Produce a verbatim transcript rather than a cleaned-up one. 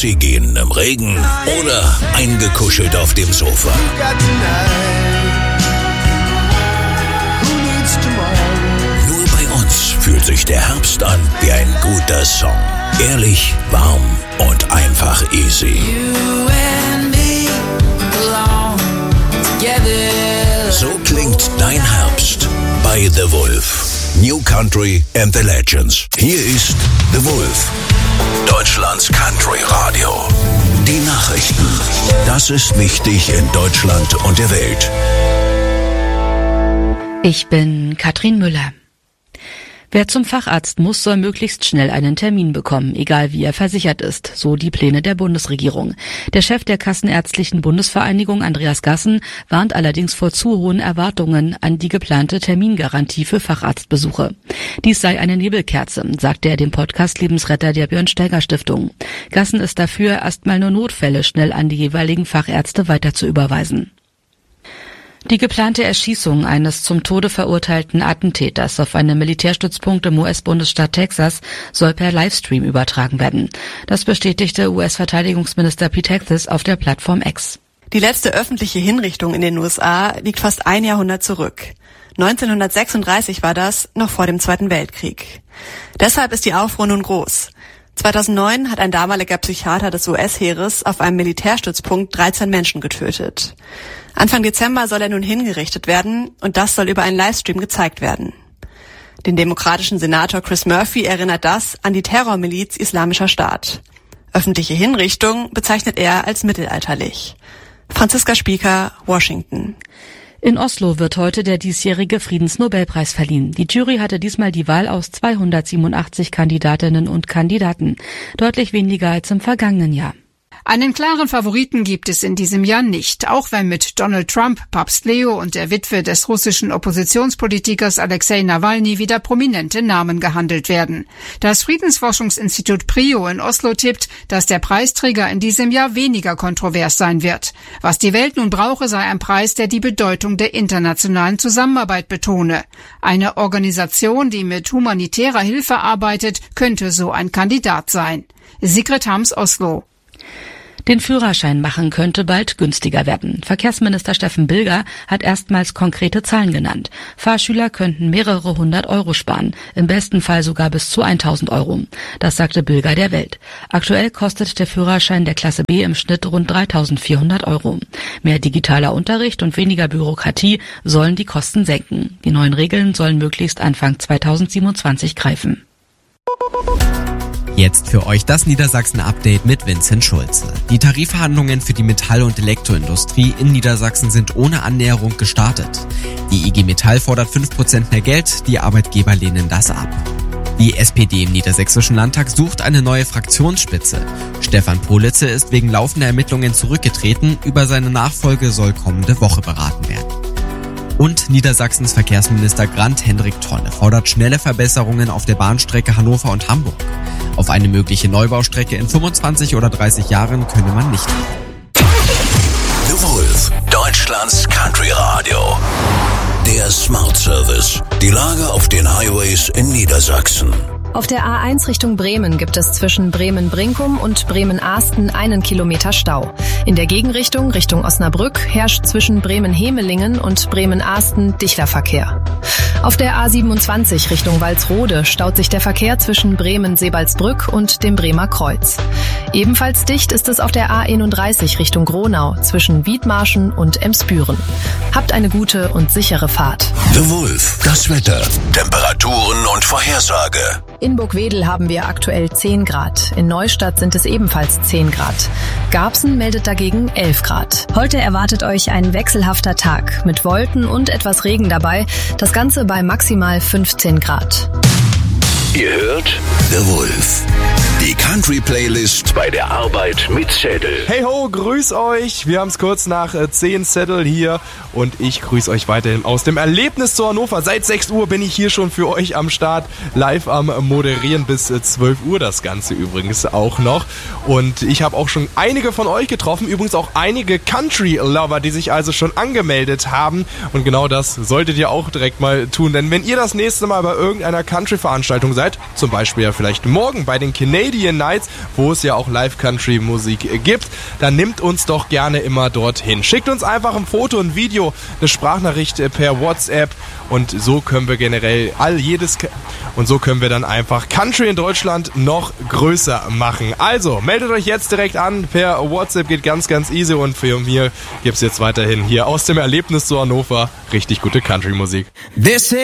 Gassi gehen im Regen oder eingekuschelt auf dem Sofa. Nur bei uns fühlt sich der Herbst an wie ein guter Song. Ehrlich, warm und einfach easy. So klingt dein Herbst bei The Wolf. New Country and the Legends. Hier ist The Wolf, Deutschlands Country Radio. Die Nachrichten. Das ist wichtig in Deutschland und der Welt. Ich bin Katrin Müller. Wer zum Facharzt muss, soll möglichst schnell einen Termin bekommen, egal wie er versichert ist, so die Pläne der Bundesregierung. Der Chef der Kassenärztlichen Bundesvereinigung, Andreas Gassen, warnt allerdings vor zu hohen Erwartungen an die geplante Termingarantie für Facharztbesuche. Dies sei eine Nebelkerze, sagte er dem Podcast Lebensretter der Björn-Steiger-Stiftung. Gassen ist dafür, erstmal nur Notfälle schnell an die jeweiligen Fachärzte weiter zu überweisen. Die geplante Erschießung eines zum Tode verurteilten Attentäters auf einem Militärstützpunkt im U S-Bundesstaat Texas soll per Livestream übertragen werden. Das bestätigte U S-Verteidigungsminister Pete Hegseth auf der Plattform X. Die letzte öffentliche Hinrichtung in den U S A liegt fast ein Jahrhundert zurück. neunzehnhundertsechsunddreißig war das, noch vor dem Zweiten Weltkrieg. Deshalb ist die Aufruhr nun groß. zweitausendneun hat ein damaliger Psychiater des U S-Heeres auf einem Militärstützpunkt dreizehn Menschen getötet. Anfang Dezember soll er nun hingerichtet werden und das soll über einen Livestream gezeigt werden. Den demokratischen Senator Chris Murphy erinnert das an die Terrormiliz Islamischer Staat. Öffentliche Hinrichtung bezeichnet er als mittelalterlich. Franziska Spieker, Washington. In Oslo wird heute der diesjährige Friedensnobelpreis verliehen. Die Jury hatte diesmal die Wahl aus zweihundertsiebenundachtzig Kandidatinnen und Kandidaten. Deutlich weniger als im vergangenen Jahr. Einen klaren Favoriten gibt es in diesem Jahr nicht, auch wenn mit Donald Trump, Papst Leo und der Witwe des russischen Oppositionspolitikers Alexei Nawalny wieder prominente Namen gehandelt werden. Das Friedensforschungsinstitut Prio in Oslo tippt, dass der Preisträger in diesem Jahr weniger kontrovers sein wird. Was die Welt nun brauche, sei ein Preis, der die Bedeutung der internationalen Zusammenarbeit betone. Eine Organisation, die mit humanitärer Hilfe arbeitet, könnte so ein Kandidat sein. Sigrid Hams, Oslo. Den Führerschein machen könnte bald günstiger werden. Verkehrsminister Steffen Bilger hat erstmals konkrete Zahlen genannt. Fahrschüler könnten mehrere hundert Euro sparen, im besten Fall sogar bis zu tausend Euro. Das sagte Bilger der Welt. Aktuell kostet der Führerschein der Klasse B im Schnitt rund dreitausendvierhundert Euro. Mehr digitaler Unterricht und weniger Bürokratie sollen die Kosten senken. Die neuen Regeln sollen möglichst Anfang zweitausendsiebenundzwanzig greifen. Jetzt für euch das Niedersachsen-Update mit Vincent Schulze. Die Tarifverhandlungen für die Metall- und Elektroindustrie in Niedersachsen sind ohne Annäherung gestartet. Die I G Metall fordert fünf Prozent mehr Geld, die Arbeitgeber lehnen das ab. Die S P D im Niedersächsischen Landtag sucht eine neue Fraktionsspitze. Stefan Politze ist wegen laufender Ermittlungen zurückgetreten, über seine Nachfolge soll kommende Woche beraten werden. Und Niedersachsens Verkehrsminister Grant Hendrik Tonne fordert schnelle Verbesserungen auf der Bahnstrecke Hannover und Hamburg. Auf eine mögliche Neubaustrecke in fünfundzwanzig oder dreißig Jahren könne man nicht. The Wolf, Deutschlands Country Radio. Der Smart Service. Die Lage auf den Highways in Niedersachsen. Auf der A eins Richtung Bremen gibt es zwischen Bremen-Brinkum und Bremen-Ahsten einen Kilometer Stau. In der Gegenrichtung Richtung Osnabrück herrscht zwischen Bremen-Hemelingen und Bremen-Ahsten dichter Verkehr. Auf der A siebenundzwanzig Richtung Walsrode staut sich der Verkehr zwischen Bremen-Sebalsbrück und dem Bremer Kreuz. Ebenfalls dicht ist es auf der A einunddreißig Richtung Gronau zwischen Wiedmarschen und Emsbüren. Habt eine gute und sichere Fahrt. The Wolf, das Wetter, Temperaturen und Vorhersage. In Burgwedel haben wir aktuell zehn Grad. In Neustadt sind es ebenfalls zehn Grad. Garbsen meldet dagegen elf Grad. Heute erwartet euch ein wechselhafter Tag mit Wolken und etwas Regen dabei. Das Ganze bei maximal fünfzehn Grad. Ihr hört The Wolf. Die Country-Playlist bei der Arbeit mit Zettel. Hey ho, grüß euch. Wir haben es kurz nach äh, zehn Zettel hier und ich grüße euch weiterhin aus dem Erlebnis zu Hannover. Seit sechs Uhr bin ich hier schon für euch am Start, live am Moderieren bis äh, zwölf Uhr das Ganze übrigens auch noch. Und ich habe auch schon einige von euch getroffen, übrigens auch einige Country-Lover, die sich also schon angemeldet haben. Und genau das solltet ihr auch direkt mal tun, denn wenn ihr das nächste Mal bei irgendeiner Country-Veranstaltung seid, seid, zum Beispiel ja vielleicht morgen bei den Canadian Nights, wo es ja auch Live-Country-Musik gibt, dann nimmt uns doch gerne immer dorthin. Schickt uns einfach ein Foto, ein Video, eine Sprachnachricht per WhatsApp und so können wir generell all jedes und so können wir dann einfach Country in Deutschland noch größer machen. Also, meldet euch jetzt direkt an per WhatsApp, geht ganz, ganz easy und für mir gibt's jetzt weiterhin hier aus dem Erlebnis zu Hannover richtig gute Country-Musik.